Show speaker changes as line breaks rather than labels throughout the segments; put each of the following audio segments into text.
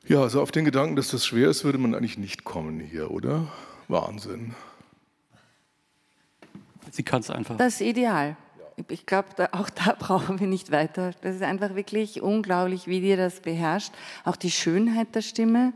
Ja, also auf den Gedanken, dass das schwer ist, würde man eigentlich nicht kommen hier, oder? Wahnsinn.
Sie kann es einfach.
Das ist ideal. Ich glaube, auch da brauchen wir nicht weiter. Das ist einfach wirklich unglaublich, wie dir das beherrscht. Auch die Schönheit der Stimme.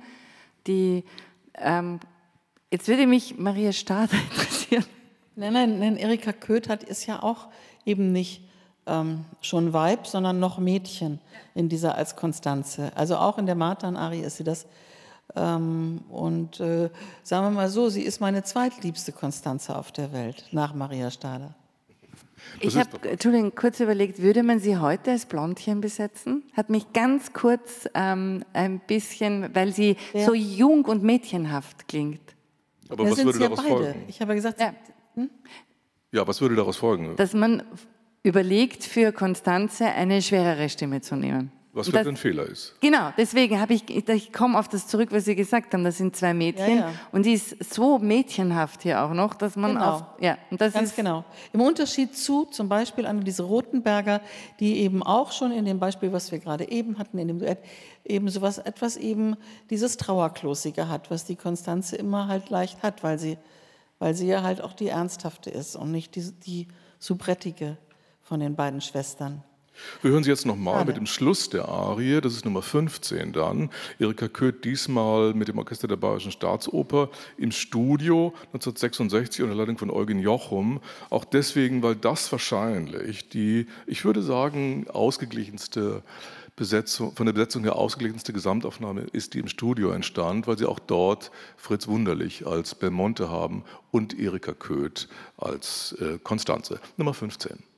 Jetzt würde mich Maria Stadler interessieren.
Nein, Erika Köth ist ja auch eben nicht schon Weib, sondern noch Mädchen in dieser als Konstanze. Also auch in der Martin-Arie ist sie das. Sagen wir mal so, sie ist meine zweitliebste Konstanze auf der Welt, nach Maria Stadler.
Ich habe, Entschuldigung, kurz überlegt, würde man sie heute als Blondchen besetzen? Hat mich ganz kurz ein bisschen, weil sie so jung und mädchenhaft klingt.
Aber was würde daraus folgen?
Ich habe gesagt,
ja, was würde daraus folgen?
Dass man überlegt, für Konstanze eine schwerere Stimme zu nehmen.
Was für ein Fehler ist.
Genau, deswegen ich komme auf das zurück, was Sie gesagt haben. Das sind zwei Mädchen und die ist so mädchenhaft hier auch noch, dass man
genau. Im Unterschied zu zum Beispiel Anneliese Rothenberger, die eben auch schon in dem Beispiel, was wir gerade eben hatten, in dem Duett, eben etwas eben dieses Trauerklosige hat, was die Konstanze immer halt leicht hat, weil sie ja halt auch die ernsthafte ist und nicht die soubrettige von den beiden Schwestern.
Wir hören sie jetzt nochmal mit dem Schluss der Arie, das ist Nummer 15 dann. Erika Köth diesmal mit dem Orchester der Bayerischen Staatsoper im Studio 1966 unter Leitung von Eugen Jochum. Auch deswegen, weil das wahrscheinlich die, ich würde sagen, ausgeglichenste Besetzung, von der Besetzung her ausgeglichenste Gesamtaufnahme ist, die im Studio entstand, weil sie auch dort Fritz Wunderlich als Belmonte haben und Erika Köth als Konstanze. Nummer 15.